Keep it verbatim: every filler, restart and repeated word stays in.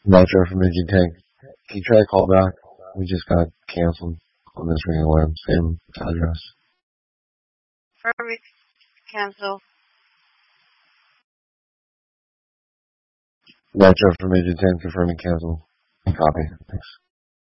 Nitro from Agent Tank. Can you try to call back? We just got canceled on this ring alarm. Same address. Perfect. Cancel. Nitro from Agent Tank confirming cancel. Copy. Thanks.